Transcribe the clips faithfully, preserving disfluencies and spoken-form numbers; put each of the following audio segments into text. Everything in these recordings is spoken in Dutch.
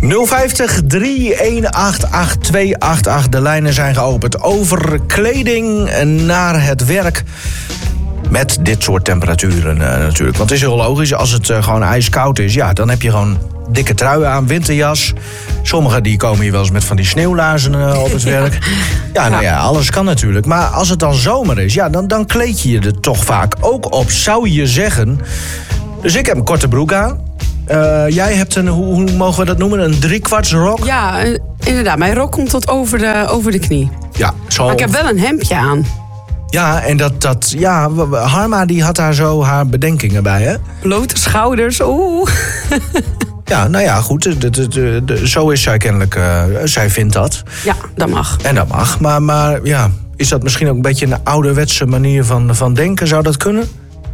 nul vijftig, drie een acht, acht twee acht acht. De lijnen zijn geopend over kleding naar het werk. Met dit soort temperaturen uh, natuurlijk. Want het is heel logisch, als het uh, gewoon ijskoud is... ja, dan heb je gewoon dikke truien aan, winterjas. Sommigen die komen hier wel eens met van die sneeuwlaarzen uh, op het werk. Ja, nou ja, alles kan natuurlijk. Maar als het dan zomer is, ja, dan, dan kleed je je er toch vaak ook op, zou je zeggen. Dus ik heb een korte broek aan. Uh, jij hebt een, hoe, hoe mogen we dat noemen, een driekwarts rok? Ja, inderdaad. Mijn rok komt tot over de, over de knie. Ja, zo... Maar ik heb wel een hemdje aan. Ja, en dat, dat, ja, Harma die had daar zo haar bedenkingen bij, hè? Blote schouders, oeh. Ja, nou ja, goed, de, de, de, de, zo is zij kennelijk, uh, zij vindt dat. Ja, dat mag. En dat mag, maar, maar ja, is dat misschien ook een beetje een ouderwetse manier van, van denken? Zou dat kunnen?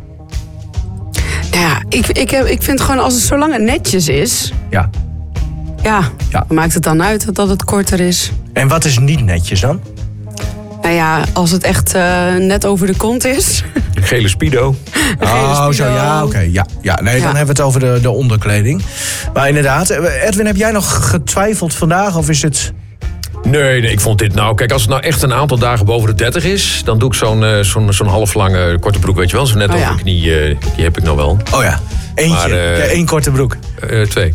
Nou ja, ik, ik, heb, ik vind gewoon als het zolang het netjes is... Ja. Ja, ja. maakt het dan uit dat het korter is. En wat is niet netjes dan? Nou ja, als het echt uh, net over de kont is. Gele speedo. Oh, zo ja, oké. Okay, ja, ja, nee, ja. Dan hebben we het over de, de onderkleding. Maar inderdaad, Edwin, heb jij nog getwijfeld vandaag of is het... Nee, nee, ik vond dit nou... Kijk, als het nou echt een aantal dagen boven de dertig is... dan doe ik zo'n, uh, zo'n, zo'n halflange korte broek, weet je wel. Zo net oh, over ja. de knie, uh, die heb ik nou wel. Oh ja, eentje. Maar, uh, ja, één korte broek. Uh, twee.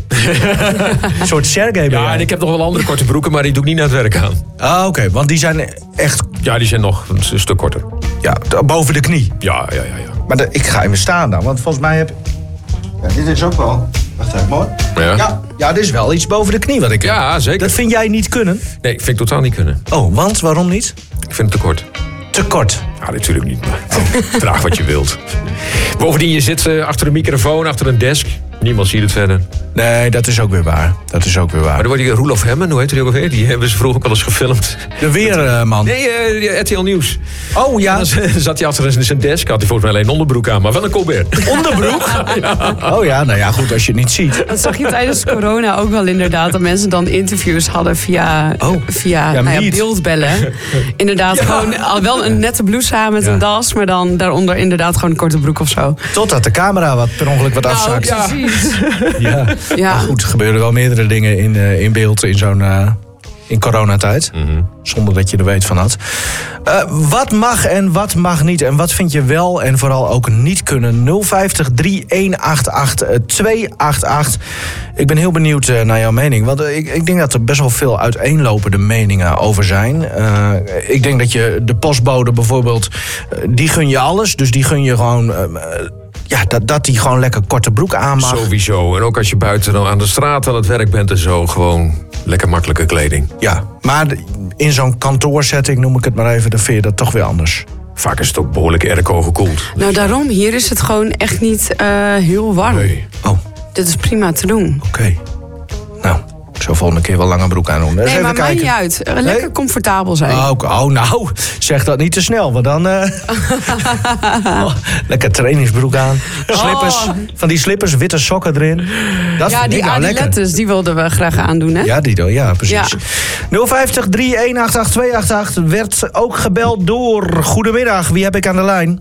Een soort Sergej. Ja, en ik heb nog wel andere korte broeken, maar die doe ik niet naar het werk aan. Ah, oké, okay, want die zijn echt... Ja, die zijn nog een, een stuk korter. Ja, boven de knie. Ja, ja, ja. ja. Maar de, ik ga even staan dan, want volgens mij heb... Ja, dit is ook wel... Wacht even, mooi. Ja. Ja, ja, dit is wel iets boven de knie wat ik heb. Ja, zeker. Dat vind jij niet kunnen? Nee, vind ik totaal niet kunnen. Oh, want? Waarom niet? Ik vind het te kort. Te kort? Ja, natuurlijk niet, maar draag wat je wilt. Bovendien, je zit uh, achter een microfoon, achter een desk. Niemand ziet het verder. Nee, dat is ook weer waar. Dat is ook weer waar. Maar dan wordt die Roelof Hemmen, hoe heet die ook alweer? Die hebben ze vroeger ook al eens gefilmd. De weerman. Nee, uh, R T L Nieuws. Oh ja. En dan zat hij achter zijn desk, had hij volgens mij alleen een onderbroek aan, maar wel een colbert. Onderbroek? Ja. Oh ja, nou ja, goed, als je het niet ziet. Dat zag je tijdens corona ook wel inderdaad. Dat mensen dan interviews hadden via, oh. via ja, nou ja, beeldbellen. Inderdaad, ja. gewoon al wel een nette blouse aan met ja. een das, maar dan daaronder inderdaad gewoon een korte broek of zo. Totdat de camera wat per ongeluk wat nou, afzakt. Ja, precies. Ja. Ja. Maar goed, er gebeuren wel meerdere dingen in, uh, in beeld in zo'n uh, in coronatijd. Mm-hmm. Zonder dat je er weet van had. Uh, wat mag en wat mag niet? En wat vind je wel en vooral ook niet kunnen? nul vijftig, drie een acht acht, twee acht acht. Ik ben heel benieuwd uh, naar jouw mening. Want uh, ik, ik denk dat er best wel veel uiteenlopende meningen over zijn. Uh, ik denk dat je de postbode bijvoorbeeld... Uh, die gun je alles. Dus die gun je gewoon... Uh, Ja, dat, dat die gewoon lekker korte broek aan mag. Sowieso. En ook als je buiten aan de straat aan het werk bent en zo. Gewoon lekker makkelijke kleding. Ja, maar in zo'n kantoorsetting, noem ik het maar even, dan vind je dat toch weer anders. Vaak is het ook behoorlijk airco gekoeld. Nou, daarom. Hier is het gewoon echt niet uh, heel warm. Nee. Oh. Dit is prima te doen. Oké. Okay. Nou, ik zal volgende keer wel lange broek aan doen. Nee, even maar maakt niet uit. Lekker nee? comfortabel zijn. Oh, oh, nou, zeg dat niet te snel, want dan... Uh... oh, lekker trainingsbroek aan. Slippers, oh. Van die slippers, witte sokken erin. Dat ja, die nou adilettes, die wilden we graag aandoen, hè? Ja, die, ja precies. Ja. nul vijftig, drie een acht acht, twee acht acht werd ook gebeld door... Goedemiddag, wie heb ik aan de lijn?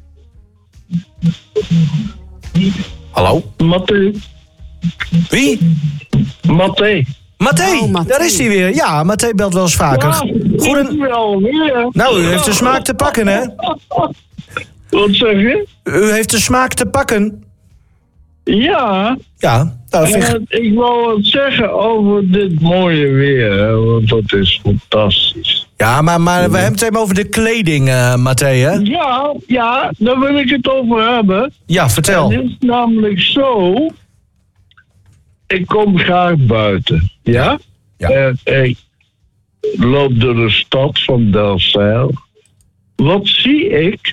Hallo? Mathé. Wie? Mathé. Mathé, oh, daar is hij weer. Ja, Mathé belt wel eens vaker. Ja, Goeden... Nou, u heeft de smaak te pakken, hè? Wat zeg je? U heeft de smaak te pakken. Ja. Ja. Nou, vind... uh, ik wou wat zeggen over dit mooie weer, hè, want dat is fantastisch. Ja, maar, maar we hebben het even over de kleding, uh, Mathé, hè? Ja, ja, daar wil ik het over hebben. Ja, vertel. Het is namelijk zo... Ik kom graag buiten, ja? Ja. En ik loop door de stad van Delfzijl. Wat zie ik?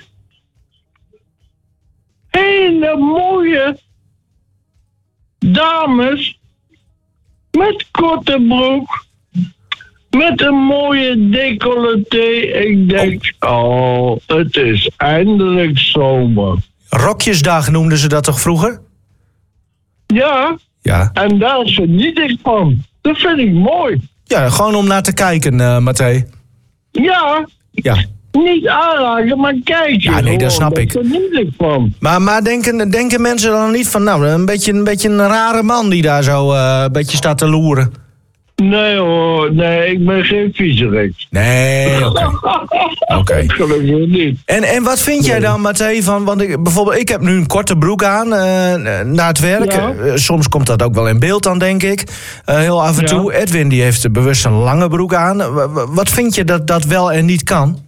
Hele mooie dames met korte broek, met een mooie decolleté. Ik denk, oh, het is eindelijk zomer. Rokjesdag noemden ze dat toch vroeger? Ja. Ja. En daar geniet ik van. Dat vind ik mooi. Ja, gewoon om naar te kijken, uh, Mathé. Ja. Ja. Niet aanraken, maar kijken. Ja, nee, dat snap ik. Daar geniet ik van. Maar, maar denken, denken mensen dan niet van... nou, een beetje een, beetje een rare man die daar zo uh, een beetje staat te loeren? Nee hoor, nee, ik ben geen viezerik. Nee, oké. Okay. Okay. Gelukkig niet. En, en wat vind jij dan, Matthé, van... want ik, bijvoorbeeld, ik heb nu een korte broek aan uh, naar het werk. Ja. Uh, soms komt dat ook wel in beeld dan, denk ik. Uh, heel af en Ja. toe. Edwin die heeft bewust een lange broek aan. W- w- wat vind je dat dat wel en niet kan?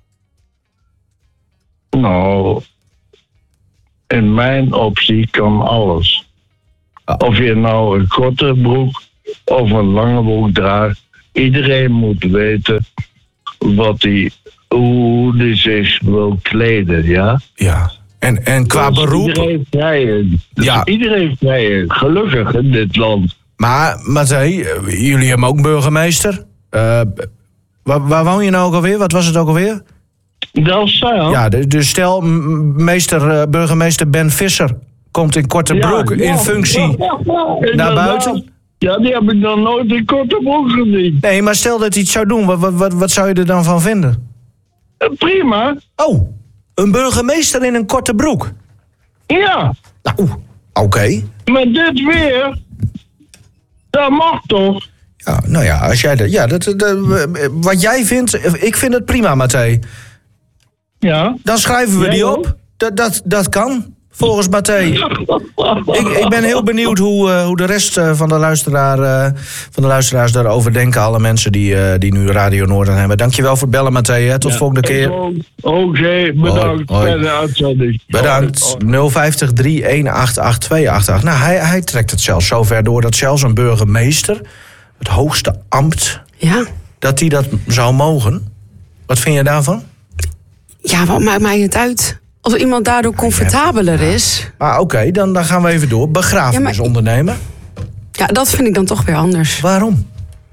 Nou, in mijn optie kan alles. Of je nou een korte broek of een lange broek draagt. Iedereen moet weten wat hij, hoe hij zich wil kleden, ja? Ja. En, en qua Dus beroep... Iedereen vrij in. Dus Ja. Iedereen vrij in. Gelukkig in dit land. Maar, Matthé, uh, jullie hebben ook burgemeester. Uh, waar, waar woon je nou ook alweer? Wat was het ook alweer? Delfzijl? Ja, de- dus stel, m- meester, uh, burgemeester Ben Visser komt in korte broek in functie ja, ja, naar inderdaad. buiten. Ja, die heb ik dan nooit in korte broek gezien. Nee, maar stel dat hij het zou doen, wat, wat, wat, wat zou je er dan van vinden? Eh, Prima. Oh, een burgemeester in een korte broek. Ja, Nou, oké. Okay. maar dit weer, dat mag toch? Ja, nou ja, als jij dat, ja, dat, dat, wat jij vindt, ik vind het prima, Matthé. Ja. Dan schrijven we Jij die ook? op. Dat, dat, dat kan, volgens Matthé. Ik, ik ben heel benieuwd hoe, uh, hoe de rest uh, van, de luisteraar, uh, van de luisteraars daarover denken. Alle mensen die, uh, die nu Radio Noorden hebben. Dankjewel voor het bellen, Matthé. Hè. Tot Ja, volgende keer. Oké, okay, bedankt Hoi, hoi. voor de uitzending. Bedankt. Hoi, nul vijftig, drie een acht acht, twee acht acht. Nou, hij, hij trekt het zelfs zo ver door dat zelfs een burgemeester, het hoogste ambt, Ja. dat hij dat zou mogen. Wat vind je daarvan? Ja, wat maakt mij het uit? Als iemand daardoor comfortabeler is. Maar oké, okay, dan, dan gaan we even door. Begrafenis Ja, maar- ondernemen. Ja, dat vind ik dan toch weer anders. Waarom?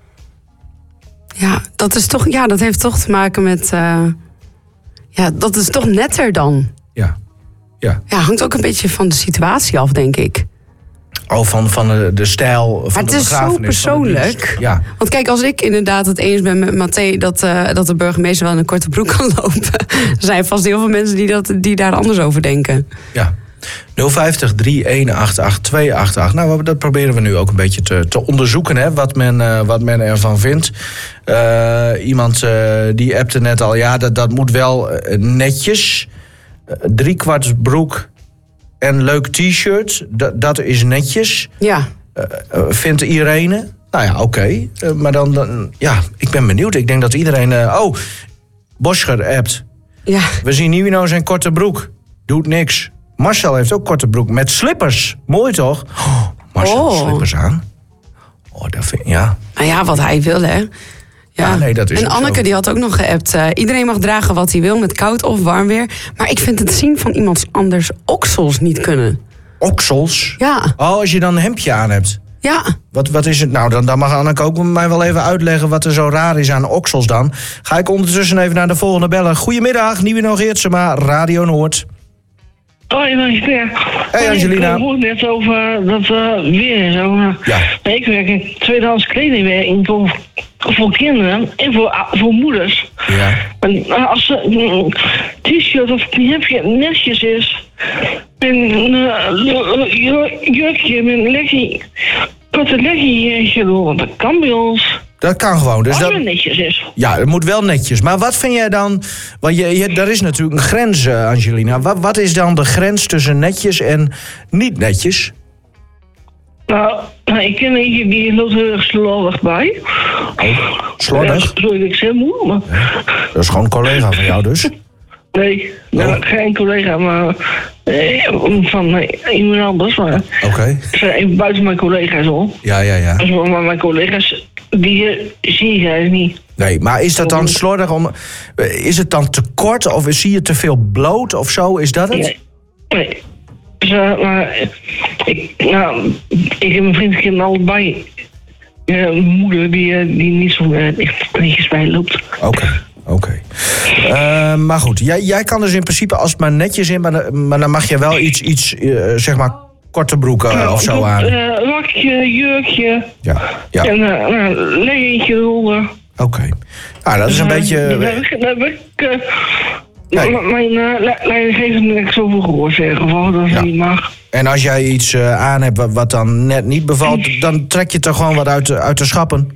Ja, dat is toch, ja, dat heeft toch te maken met. Uh, ja, dat is toch netter dan. Ja. Ja. Ja, hangt ook een beetje van de situatie af, denk ik. Oh, van, van de, de stijl van Maar de het is zo begrafenis. van de persoonlijk. dienst. Ja. Want kijk, als ik inderdaad het eens ben met Matthé dat, uh, dat de burgemeester wel in een korte broek kan lopen. Er zijn vast heel veel mensen die, dat, die daar anders over denken. Ja. nul vijftig, drie een acht acht, twee acht acht. Nou, dat proberen we nu ook een beetje te, te onderzoeken, hè, wat, men, uh, wat men ervan vindt. Uh, iemand uh, die appte net al, ja, dat, dat moet wel uh, netjes. Uh, driekwarts broek en leuk t-shirt, dat, dat is netjes. Ja. Uh, uh, vindt Irene. Nou ja, oké. Okay. Uh, maar dan, dan, ja, ik ben benieuwd. Ik denk dat iedereen... Uh, oh, Boscher appt. Ja. We zien Nieuwino zijn korte broek. Doet niks. Marcel heeft ook korte broek met slippers. Mooi toch? Oh, Marcel, Oh. slippers aan. Oh, dat vind ja. Nou ja, wat hij wil, hè. Ja, Ja, nee, dat is en ook Anneke zo. die had ook nog geappt. Uh, iedereen mag dragen wat hij wil, met koud of warm weer. Maar ik vind het zien van iemands anders oksels niet kunnen. Oksels. Ja, Oh, als je dan een hemdje aan hebt. ja. Wat, wat is het nou? Dan, dan mag Anneke ook mij wel even uitleggen wat er zo raar is aan oksels dan. Ga ik ondertussen even naar de volgende bellen. Goedemiddag, Nieuwino Geertsema, Radio Noord. Hoi, Angelina. Hey, Angelina. Ik hoorde net over dat uh, weer en zo. Uh, Ja. Ik werk in tweedehands kledingwinkel voor kinderen en voor, uh, voor moeders. Ja. En uh, als een uh, t-shirt of een hemdje netjes is, en een uh, jurkje met een legging, korte leggingje door, want dat kan bij ons. Dat kan gewoon. Dus Als dat, het netjes is. ja, het moet wel netjes. Maar wat vind jij dan... Want je, je, er is natuurlijk een grens, uh, Angelina. Wat, wat is dan de grens tussen netjes en niet netjes? Nou, nou, ik ken eentje die loopt heel erg slordig bij. Oh, slordig? Ja, sorry dat ik zeg moet, maar... Dat is gewoon een collega van jou dus. Nee, nou, Oh. geen collega, maar eh, van eh, iemand anders. Maar Oké. Okay. even buiten mijn collega's al. Ja, ja, ja. Maar mijn collega's, die uh, zie jij niet. Nee, maar is dat dan slordig om... Is het dan te kort of zie je te veel bloot of zo? Is dat het? Nee. nee. Dus, uh, maar eh, ik, nou, ik en mijn vriend kennen allebei uh, een moeder die, uh, die niet zo uh, echt netjes bij loopt. Oké. Okay. Oké. Okay. Uh, maar goed, jij, jij kan dus in principe als het maar netjes in, maar, dan- maar dan mag je wel iets, iets uh, zeg maar, korte broeken uh, of zo aan. Uh, lakje, jurkje Ja, ja. en uh, uh, leggingje eronder. Oké. Okay. Nou, dat is een uh, beetje... Dat heb ik... Dat heb ik uh, nee. m- mijn uh, leidinggevende heb ik zoveel gehoord in ieder geval, dat ja. niet mag. En als jij iets uh, aan hebt wat, wat dan net niet bevalt, dan trek je het er gewoon wat uit de, uit de schappen.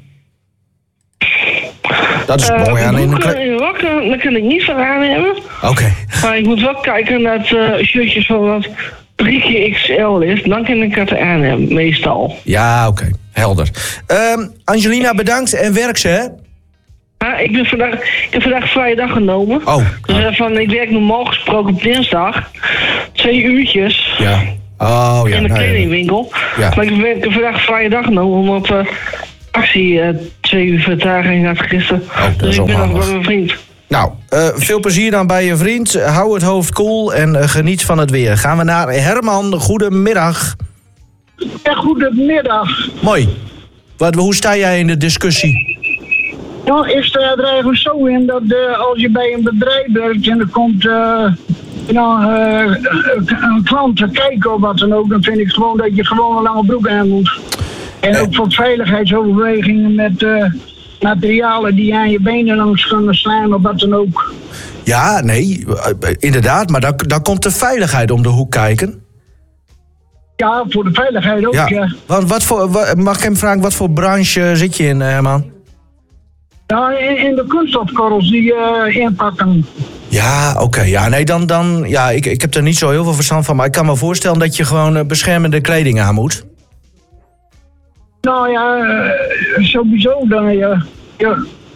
Dat is uh, mooi aan in de kle- wakker, daar kan ik niet van aan hebben. Oké. Okay. Maar ik moet wel kijken naar het uh, shirtjes van wat drie keer X L is. Dan kan ik het aan hebben, meestal. Ja, oké. Okay. Helder. Uh, Angelina, bedankt en werk ze, hè? Ja, ik, ben vandaag, ik heb vandaag vrije dag genomen. Oh. Dus uh, van, ik werk normaal gesproken op dinsdag. Twee uurtjes. Ja. Oh, ja. In de nou, kledingwinkel. Ja. Maar ik heb, ik heb vandaag vrije dag genomen, omdat uh, actie uh, twee uur vertraging had gisteren. Oh, dat dus is ik ben nog handig. bij mijn vriend. Nou, uh, veel plezier dan bij je vriend. Hou het hoofd koel en uh, geniet van het weer. Gaan we naar Herman. Goedemiddag. Ja, goedemiddag. Mooi. Wat, hoe sta jij in de discussie? Nou, ik sta er eigenlijk zo in dat uh, als je bij een bedrijf werkt en er komt uh, nou, uh, een klant te kijken of wat dan ook, dan vind ik gewoon dat je gewoon een lange broek aan moet. En ook voor veiligheidsoverwegingen met uh, materialen die aan je benen langs kunnen slaan of wat dan ook. Ja, nee, inderdaad, maar daar, daar komt de veiligheid om de hoek kijken. Ja, voor de veiligheid ook, ja. ja. Want wat voor, wat, mag ik hem vragen, wat voor branche zit je in, Herman? Nou, in, in de kunststofkorrels die uh, inpakken. Ja, oké. Okay, ja, nee, dan, dan, ja, ik, ik heb er niet zo heel veel verstand van, maar ik kan me voorstellen dat je gewoon uh, beschermende kleding aan moet. Nou ja, uh, sowieso dan, ja. ja.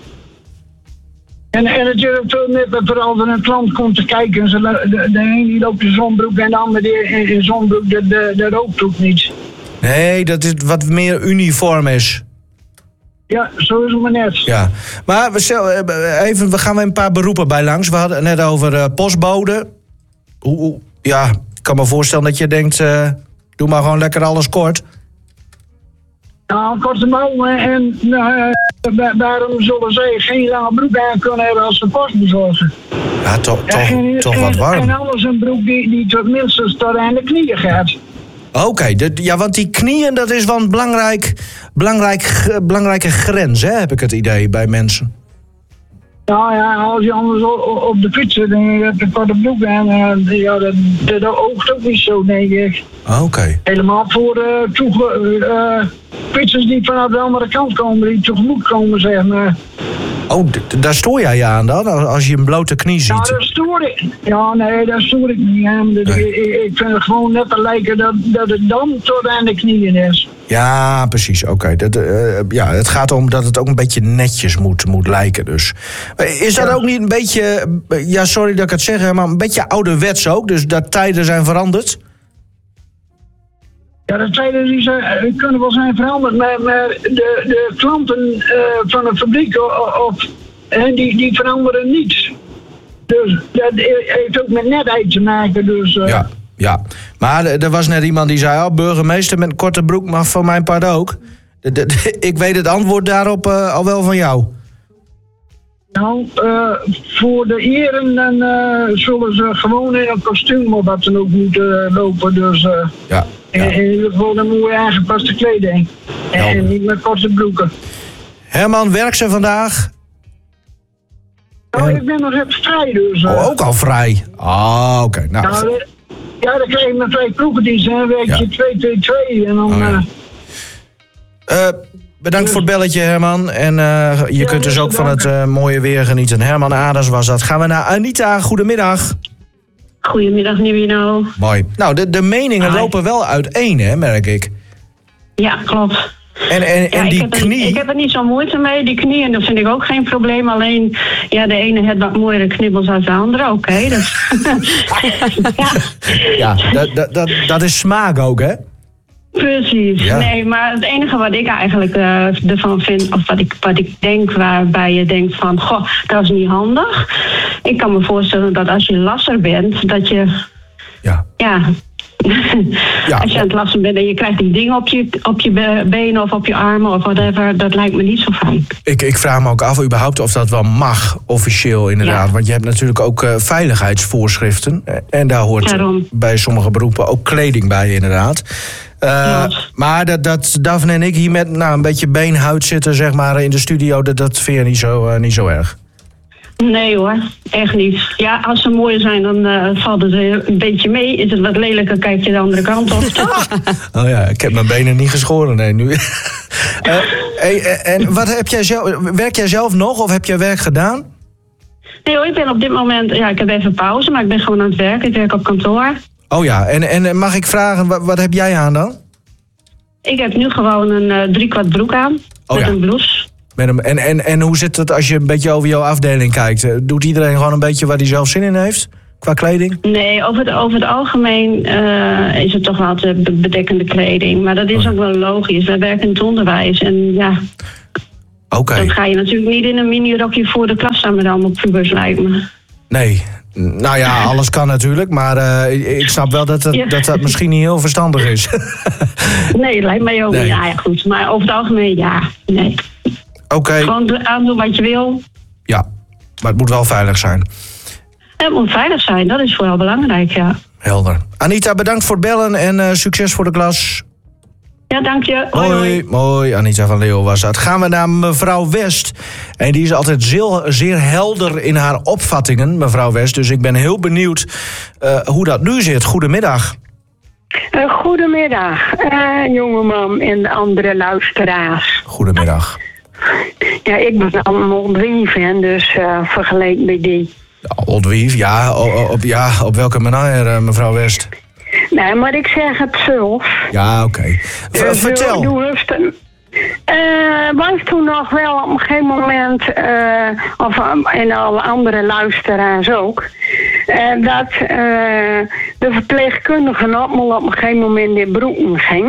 En, en het is ook veel net dat er als er een klant komt te kijken, ze, de, de een die loopt in zonbroek en de ander die in, in zonbroek, de, de, de rookt ook niet. Nee, dat is wat meer uniform is. Ja, zo is het maar net. Ja, maar we, stel, even, we gaan we een paar beroepen bij langs. We hadden het net over uh, postbode. Hoe, hoe, ja, ik kan me voorstellen dat je denkt, uh, doe maar gewoon lekker alles kort. Nou, korte mouwen en uh, daarom zullen zij geen lange broek aan kunnen hebben als ze post bezorgen. Ja, toch, toch, en, toch en, wat warm. En anders een broek die, die tot minstens tot aan de knieën gaat. Oké, okay, ja, want die knieën, dat is wel een belangrijk, belangrijk, belangrijke grens, hè, heb ik het idee, bij mensen. Nou ja, als je anders op de fiets zit en je hebt een korte broek aan, ja, dat, dat oogt ook niet zo, denk ik. Oké. Okay. Helemaal voor uh, toege, uh, fietsers die vanaf de andere kant komen, die tegemoet komen, zeg maar. Oh, d- daar stoor jij je aan dan, als je een blote knie ziet? Ja, daar stoor ik. Ja, nee, daar stoor ik niet aan. Nee. Ik, ik vind het gewoon net te lijken dat, dat het dan tot aan de knieën is. Ja, precies. Oké. Okay. Dat, uh, ja, het gaat om dat het ook een beetje netjes moet, moet lijken dus. Is dat ja. ook niet een beetje, ja, sorry dat ik het zeg, maar een beetje ouderwets ook? Dus dat tijden zijn veranderd? Ja, de tijden die zijn, kunnen wel zijn veranderd, maar, maar de, de klanten uh, van de fabriek of, uh, die, die veranderen niet. Dus dat heeft ook met netheid te maken. Dus, uh. Ja, ja, maar er was net iemand die zei, oh, burgemeester met een korte broek mag van mijn part ook. De, de, de, ik weet het antwoord daarop uh, al wel van jou. Nou, uh, voor de heren dan uh, zullen ze gewoon in een kostuum of wat dan ook moeten lopen. Dus uh, ja, ja. in, in ieder geval een mooie aangepaste kleding. En, en niet met korte broeken. Herman, werk ze vandaag? Nou, en... ik ben nog even vrij dus. Uh. Oh, ook al vrij? Ah, oké. Okay. Nou. Nou, ja, dan krijg je met twee ploegendiensten en dan werk je twee twee twee en dan... Oh, ja. uh, uh, Bedankt voor het belletje, Herman. En uh, je ja, kunt dus ook van het uh, mooie weer genieten. Herman Aders was dat. Gaan we naar Anita. Goedemiddag. Goedemiddag, Nivino. Mooi. Nou, de, de meningen Hi. lopen wel uiteen, hè, merk ik. Ja, klopt. En, en, ja, en die ik knie... Er, ik heb er niet zo moeite mee, die knieën, dat vind ik ook geen probleem. Alleen, ja, de ene heeft wat mooiere knibbels dan de andere, oké. Okay, dus. ja, ja dat, dat, dat, dat is smaak ook, hè? Precies. Ja. Nee, maar het enige wat ik eigenlijk uh, ervan vind, of wat ik, wat ik denk, waarbij je denkt van, goh, dat is niet handig. Ik kan me voorstellen dat als je lasser bent, dat je, ja, ja, ja als je aan het lassen bent en je krijgt die dingen op je, op je benen of op je armen of whatever, dat lijkt me niet zo fijn. Ik, ik vraag me ook af überhaupt of dat wel mag, officieel inderdaad. Ja. Want je hebt natuurlijk ook uh, veiligheidsvoorschriften. En daar hoort Daarom. bij sommige beroepen ook kleding bij inderdaad. Uh, maar dat, dat Daphne en ik hier met nou, een beetje beenhuid zitten, zeg maar, in de studio, dat, dat vind je niet zo, uh, niet zo erg? Nee hoor, echt niet. Ja, als ze mooi zijn, dan uh, valt het een beetje mee. Is het wat lelijker, kijk je de andere kant op. Oh ja, ik heb mijn benen niet geschoren, nee, nu. uh, hey, en wat heb jij zelf, werk jij zelf nog of heb jij werk gedaan? Nee hoor, ik ben op dit moment, ja, ik heb even pauze, maar ik ben gewoon aan het werk. Ik werk op kantoor. Oh ja, en, en mag ik vragen, wat, wat heb jij aan dan? Ik heb nu gewoon een uh, driekwart broek aan, oh, met ja. een blouse. Met hem, en, en, en hoe zit het als je een beetje over jouw afdeling kijkt? Doet iedereen gewoon een beetje waar hij zelf zin in heeft? Qua kleding? Nee, over het, over het algemeen uh, is het toch wel de bedekkende kleding. Maar dat is oh. ook wel logisch. Wij werken in het onderwijs en ja... Oké. Okay. Dan ga je natuurlijk niet in een minirokje voor de klas staan met allemaal pubers, lijkt me. Nee. Nou ja, alles kan natuurlijk. Maar uh, ik snap wel dat, het, ja. dat dat misschien niet heel verstandig is. Nee, lijkt mij ook. Nee. Ja, ja, goed. Maar over het algemeen, ja. Nee. Oké. Okay. Gewoon aandoen wat je wil. Ja, maar het moet wel veilig zijn. Het moet veilig zijn, dat is vooral belangrijk, ja. Helder. Anita, bedankt voor het bellen en uh, succes voor de klas. Ja, dank je. Hoi, hoi, hoi. Mooi. Anita van Leeuwen was dat. Gaan we naar mevrouw West. En die is altijd zeer, zeer helder in haar opvattingen, mevrouw West. Dus ik ben heel benieuwd uh, hoe dat nu zit. Goedemiddag. Uh, goedemiddag, uh, jongeman en de andere luisteraars. Goedemiddag. Ja, ik ben een Oldwief, dus uh, vergeleken met die. Oldwief, ja, op, ja. Op welke manier, uh, mevrouw West? Nee, maar ik zeg het zelf. Ja, oké. Okay. Dus vertel. Doe, doe het, uh, was toen nog wel op een gegeven moment, uh, of, en alle andere luisteraars ook, uh, dat uh, de verpleegkundige op, op een gegeven moment in broeken ging.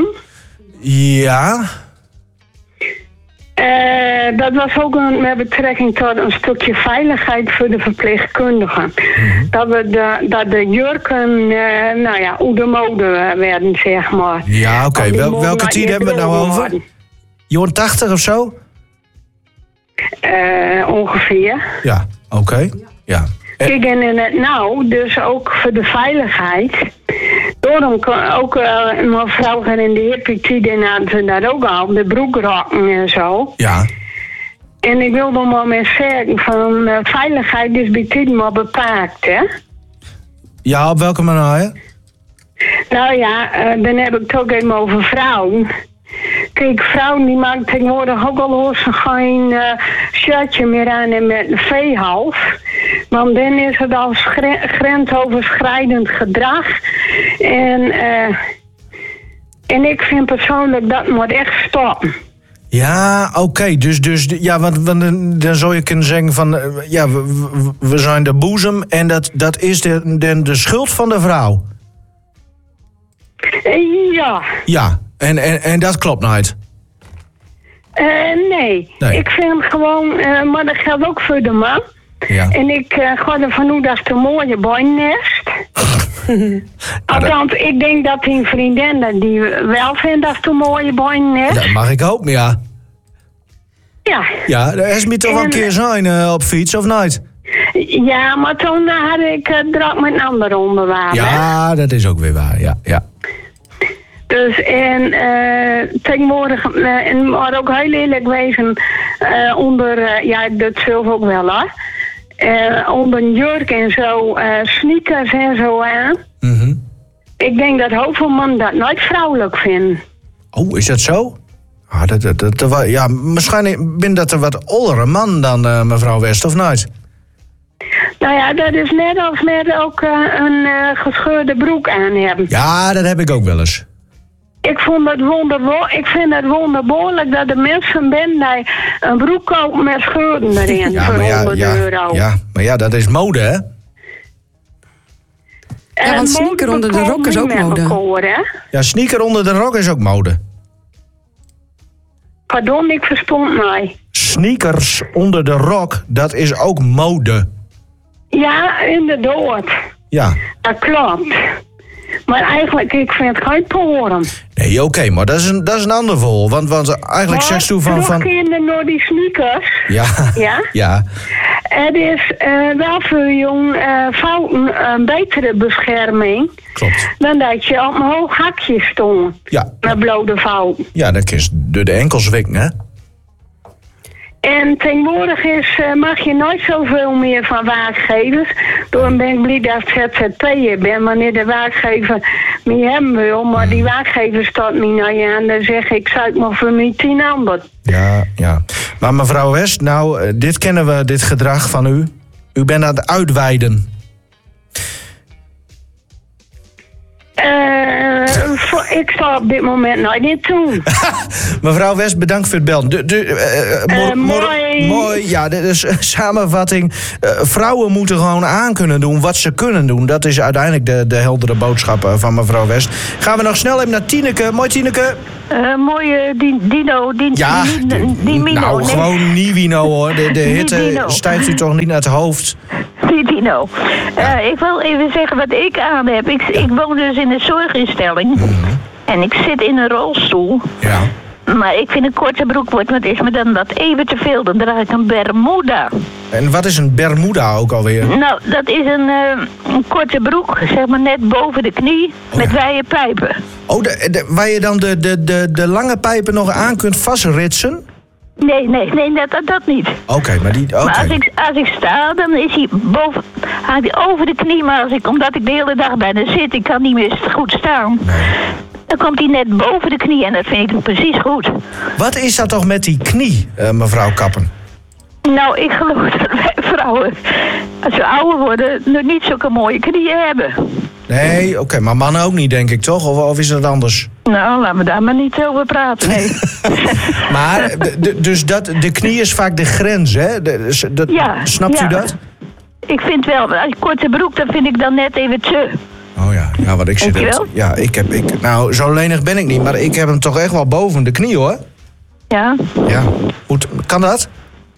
Ja. Uh, dat was ook een, met betrekking tot een stukje veiligheid voor de verpleegkundigen. Mm-hmm. Dat, we de, dat de jurken, uh, nou ja, hoe de mode werden, zeg maar. Ja, oké. Okay. Wel, welke tijd hebben we het nou over? Jaren tachtig of zo? Uh, ongeveer. Ja, oké. Okay. Ja. Kijk, en in het nou, dus ook voor de veiligheid. Daarom ook uh, mevrouw in de hepatite hadden ze dat ook al, de broekrokken en zo. Ja. En ik wil nog maar mee zeggen, van uh, veiligheid is bij dit maar beperkt, hè? Ja, op welke manier? Nou ja, uh, dan heb ik het ook even over vrouwen. Kijk, vrouwen die maken tegenwoordig ook al geen uh, shirtje meer aan en met een veehals. Want dan is het al gre- grensoverschrijdend gedrag. En, uh, en ik vind persoonlijk dat moet echt stoppen. Ja, oké. Okay. Dus, dus ja, want, want dan zou je kunnen zeggen van, uh, ja, we, we zijn de boezem en dat, dat is de, de, de schuld van de vrouw. Uh, ja. Ja. En, en, en dat klopt nooit? Uh, nee. nee, ik vind gewoon, uh, maar dat geldt ook voor de man. Ja. En ik uh, ga ervan uit dat het een mooie boinennest. Althans, dat... ik denk dat die vriendin dat die wel vindt dat het een mooie boinennest. Dat mag ik hopen, ja. Ja. Ja, er is me toch wel een keer zijn uh, op fiets, of niet? Ja, maar toen uh, had ik uh, drak met een ander onderwaar. Ja, dat is ook weer waar, ja, ja. Dus en uh, tegenwoordig, uh, en maar ook heel eerlijk wezen, uh, onder, uh, ja ik doe het zelf ook wel hoor, uh, onder een jurk en zo, uh, sneakers en zo aan. Mm-hmm. Ik denk dat heel veel mannen dat nooit vrouwelijk vinden. Oh, is dat zo? Ah, dat, dat, dat, dat, ja, waarschijnlijk ben dat een wat oudere man dan uh, mevrouw West, of niet? Nou ja, dat is net als net ook uh, een uh, gescheurde broek aan hebben. Ja, dat heb ik ook wel eens. Ik, vond het wonderbo- ik vind het wonderbaarlijk dat de mensen ben die een broek kopen met scheuren erin ja, voor ja, honderd ja, euro. Ja, maar ja, dat is mode, hè? Ja, want sneaker onder de rok is ook mode. Elkaar, ja, sneaker onder de rok is ook mode. Pardon, ik verstond mij. Sneakers onder de rok, dat is ook mode. Ja, inderdaad. Ja. Dat klopt. Maar eigenlijk, ik vind het geen toren. Nee, oké, okay, maar dat is een, dat is een ander verhaal. Want, want eigenlijk zegt u van... van... kinderen door die sneakers. Ja, ja? ja. Het is uh, wel voor jong uh, fouten een betere bescherming. Klopt. Dan dat je op een hoog hakje stond. Ja. Met blote fouten. Ja, dat is door de enkels wikken, hè? En tegenwoordig is, uh, mag je nooit zoveel meer van werkgevers. Daarom ben ik blij dat ik Z Z P'er ben, wanneer de werkgever me hebben wil. Maar die werkgever staat me naar je aan. Dan zeg ik, zou ik maar voor mij tien ander. Ja, ja. Maar mevrouw West, nou, uh, dit kennen we, dit gedrag van u. U bent aan het uitweiden. Uh, voor, ik sta op dit moment nog niet doen. Mevrouw West, bedankt voor het bellen. De, de, uh, mo- uh, mooi. Mo- mooi. Ja, dit is een samenvatting. Uh, vrouwen moeten gewoon aan kunnen doen wat ze kunnen doen. Dat is uiteindelijk de, de heldere boodschap uh, van mevrouw West. Gaan we nog snel even naar Tineke. Mooi, Tineke. Uh, mooie di- Dino. Di- ja, di- di- di- Mino, nou, nee. gewoon Nivino, hoor. De, de hitte Dino. stijgt u toch niet naar het hoofd? Die Dino. Ja. Uh, ik wil even zeggen wat ik aan heb. Ik, ja. ik woon dus in een zorginstelling. Mm-hmm. En ik zit in een rolstoel. Ja. Maar ik vind een korte broek wordt, want is me dan dat even te veel. Dan draag ik een Bermuda. En wat is een Bermuda ook alweer? Nou, dat is een, uh, een korte broek, zeg maar net boven de knie, oh, met ja. wijde pijpen. Oh, de, de, waar je dan de, de, de, de lange pijpen nog aan kunt vastritsen? Nee, nee, nee, dat, dat, dat niet. Oké, okay, maar die... Okay. Maar als ik, als ik sta, dan is hij boven, hangt hij over de knie. Maar als ik, omdat ik de hele dag bijna zit, ik kan niet meer goed staan. Nee. Dan komt hij net boven de knie en dat vind ik precies goed. Wat is dat toch met die knie, uh, mevrouw Kappen? Nou, ik geloof dat wij vrouwen, als we ouder worden, nog niet zulke mooie knieën hebben. Nee, oké, okay, maar mannen ook niet, denk ik, toch? Of, of is dat anders? Nou, laten we daar maar niet over praten, nee. Maar, de, de, dus dat, de knie is vaak de grens, hè? De, de, ja. Snapt ja. u dat? Ik vind wel, als korte broek, dan vind ik dan net even te... Oh ja, ja, wat ik zit. Het, ja, ik heb, ik, nou, zo lenig ben ik niet, maar ik heb hem toch echt wel boven de knie, hoor. Ja? Ja. Hoe, kan dat?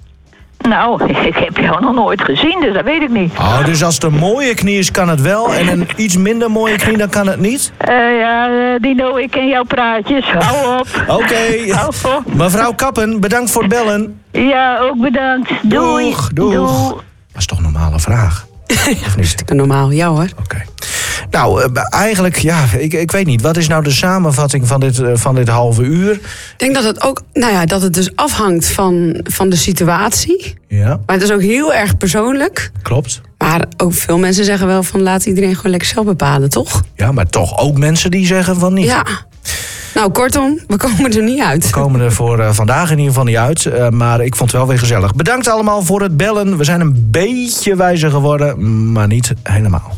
Nou, ik heb jou nog nooit gezien, dus dat weet ik niet. Oh, dus als het een mooie knie is, kan het wel. En een iets minder mooie knie, dan kan het niet? Uh, ja, uh, Dino, ik ken jouw praatjes. Hou op. Oké. Okay. Mevrouw Kappen, bedankt voor het bellen. Ja, ook bedankt. Doei. Doeg, doeg. Doeg. Dat is toch een normale vraag? Of niet? Normaal, ja hoor. Oké. Okay. Nou, uh, eigenlijk, ja, ik, ik weet niet. Wat is nou de samenvatting van dit, uh, van dit halve uur? Ik denk dat het ook, nou ja, dat het dus afhangt van, van de situatie. Ja. Maar het is ook heel erg persoonlijk. Klopt. Maar ook veel mensen zeggen wel van laat iedereen gewoon lekker zelf bepalen, toch? Ja, maar toch ook mensen die zeggen van niet. Ja. Nou, kortom, we komen er niet uit. We komen er voor uh, vandaag in ieder geval niet uit. Uh, maar ik vond het wel weer gezellig. Bedankt allemaal voor het bellen. We zijn een beetje wijzer geworden, maar niet helemaal.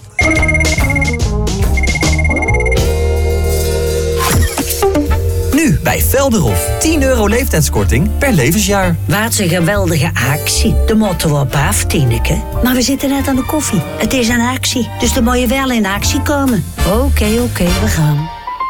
Nu bij Velderhof. tien euro leeftijdskorting per levensjaar. Wat een geweldige actie. De motto op af, Tineke. Maar we zitten net aan de koffie. Het is een actie, dus dan moet je wel in actie komen. Oké, okay, oké, okay, we gaan.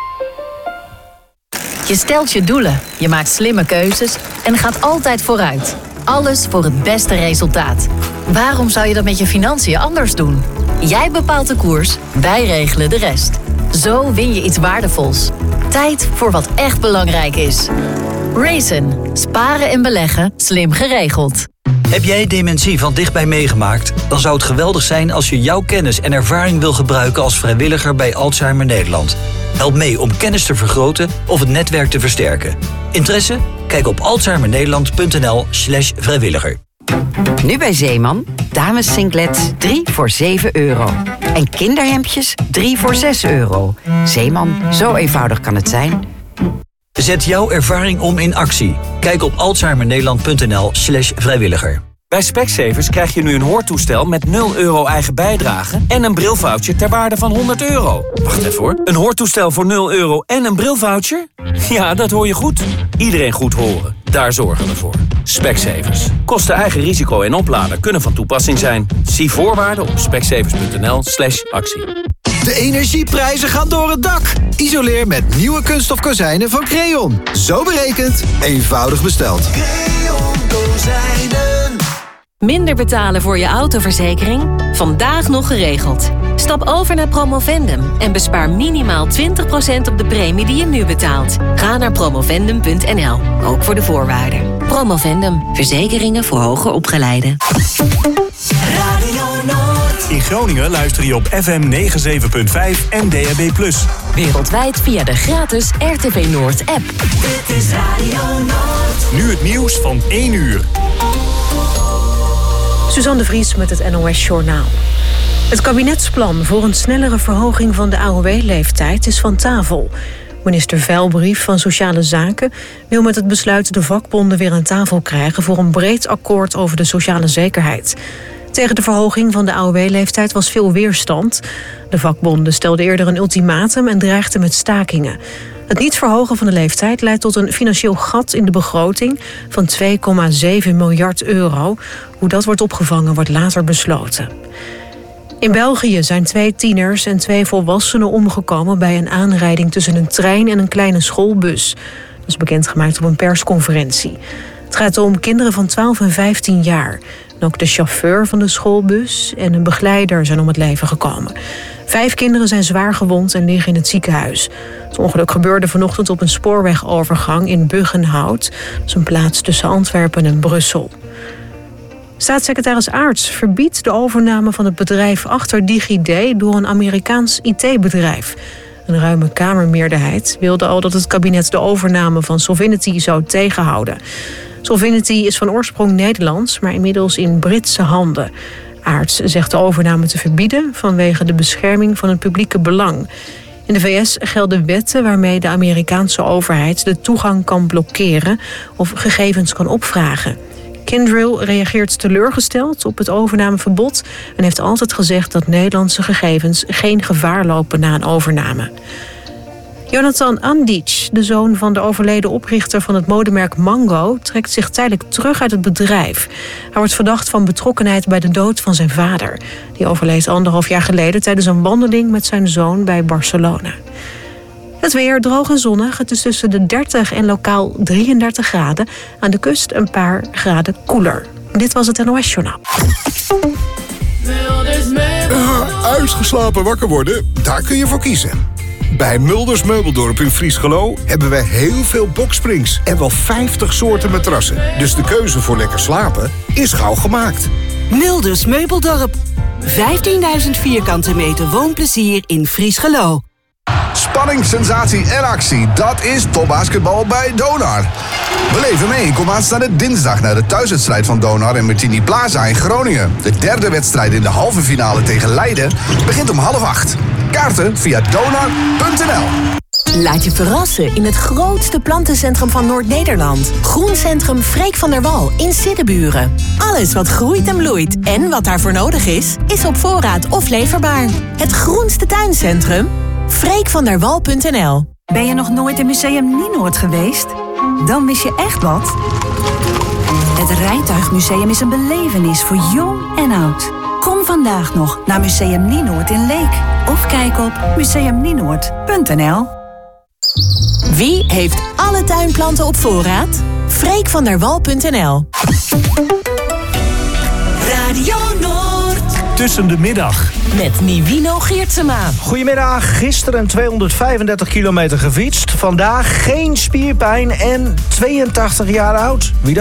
Je stelt je doelen, je maakt slimme keuzes en gaat altijd vooruit. Alles voor het beste resultaat. Waarom zou je dat met je financiën anders doen? Jij bepaalt de koers, wij regelen de rest. Zo win je iets waardevols. Tijd voor wat echt belangrijk is. Raisin. Sparen en beleggen slim geregeld. Heb jij dementie van dichtbij meegemaakt? Dan zou het geweldig zijn als je jouw kennis en ervaring wil gebruiken als vrijwilliger bij Alzheimer Nederland. Help mee om kennis te vergroten of het netwerk te versterken. Interesse? Kijk op alzheimernederland.nl slash vrijwilliger. Nu bij Zeeman, dames singlets drie voor zeven euro. En kinderhemdjes drie voor zes euro. Zeeman, zo eenvoudig kan het zijn. Zet jouw ervaring om in actie. Kijk op alzheimernederland.nl slash vrijwilliger. Bij Specsavers krijg je nu een hoortoestel met nul euro eigen bijdrage en een brilvoucher ter waarde van honderd euro. Wacht even hoor. Een hoortoestel voor nul euro en een brilvoucher? Ja, dat hoor je goed. Iedereen goed horen. Daar zorgen we voor. Specsavers. Kosten eigen risico en oplader kunnen van toepassing zijn. Zie voorwaarden op specsavers.nl slash actie. De energieprijzen gaan door het dak. Isoleer met nieuwe kunststof kozijnen van Creon. Zo berekend, eenvoudig besteld. Creon kozijnen. Minder betalen voor je autoverzekering? Vandaag nog geregeld. Stap over naar Promovendum en bespaar minimaal twintig procent op de premie die je nu betaalt. Ga naar promovendum punt n l, ook voor de voorwaarden. Promovendum. Verzekeringen voor hoger opgeleiden. Radio Noord. In Groningen luister je op F M negenenzeventig punt vijf en D A B plus. Wereldwijd via de gratis R T V Noord app. Dit is Radio Noord. Nu het nieuws van één uur. Suzanne de Vries met het N O S Journaal. Het kabinetsplan voor een snellere verhoging van de A O W-leeftijd is van tafel. Minister Veilbrief van Sociale Zaken wil met het besluit de vakbonden weer aan tafel krijgen voor een breed akkoord over de sociale zekerheid. Tegen de verhoging van de A O W-leeftijd was veel weerstand. De vakbonden stelden eerder een ultimatum en dreigden met stakingen. Het niet verhogen van de leeftijd leidt tot een financieel gat in de begroting van twee komma zeven miljard euro. Hoe dat wordt opgevangen wordt later besloten. In België zijn twee tieners en twee volwassenen omgekomen bij een aanrijding tussen een trein en een kleine schoolbus. Dat is bekendgemaakt op een persconferentie. Het gaat om kinderen van twaalf en vijftien jaar. En ook de chauffeur van de schoolbus en een begeleider zijn om het leven gekomen. Vijf kinderen zijn zwaar gewond en liggen in het ziekenhuis. Het ongeluk gebeurde vanochtend op een spoorwegovergang in Buggenhout. Dat is een plaats tussen Antwerpen en Brussel. Staatssecretaris Aerts verbiedt de overname van het bedrijf achter DigiD door een Amerikaans I T-bedrijf. Een ruime Kamermeerderheid wilde al dat het kabinet de overname van Solvinity zou tegenhouden. Solvinity is van oorsprong Nederlands, maar inmiddels in Britse handen. Aerts zegt de overname te verbieden vanwege de bescherming van het publieke belang. In de V S gelden wetten waarmee de Amerikaanse overheid de toegang kan blokkeren of gegevens kan opvragen. Kyndryl reageert teleurgesteld op het overnameverbod en heeft altijd gezegd dat Nederlandse gegevens geen gevaar lopen na een overname. Jonathan Andic, de zoon van de overleden oprichter van het modemerk Mango, trekt zich tijdelijk terug uit het bedrijf. Hij wordt verdacht van betrokkenheid bij de dood van zijn vader. Die overleed anderhalf jaar geleden tijdens een wandeling met zijn zoon bij Barcelona. Het weer droog en zonnig. Het is tussen de dertig en lokaal drieëndertig graden. Aan de kust een paar graden koeler. Dit was het N O S Journaal. Uh, uitgeslapen wakker worden, daar kun je voor kiezen. Bij Mulders Meubeldorp in Friesgelo hebben we heel veel boksprings en wel vijftig soorten matrassen. Dus de keuze voor lekker slapen is gauw gemaakt. Mulders Meubeldorp. vijftienduizend vierkante meter woonplezier in Friesgelo. Spanning, sensatie en actie, dat is topbasketbal bij Donar. We leven mee en kom aanstaande dinsdag naar de thuiswedstrijd van Donar in Martini Plaza in Groningen. De derde wedstrijd in de halve finale tegen Leiden begint om half acht. Kaarten via donar punt n l. Laat je verrassen in het grootste plantencentrum van Noord-Nederland. Groencentrum Freek van der Wal in Siddeburen. Alles wat groeit en bloeit en wat daarvoor nodig is, is op voorraad of leverbaar. Het groenste tuincentrum? freek van der wal punt n l. Ben je nog nooit in Museum Nienoord geweest? Dan mis je echt wat. Het Rijtuigmuseum is een belevenis voor jong en oud. Kom vandaag nog naar Museum Nienoord in Leek. Of kijk op museum nienoord punt n l. Wie heeft alle tuinplanten op voorraad? freek van der wal punt n l. Radio Noord. Tussen de middag. Met Nivino Geertsema. Goedemiddag, gisteren tweehonderdvijfendertig kilometer gefietst. Vandaag geen spierpijn en tweeëntachtig jaar oud. Wie dat?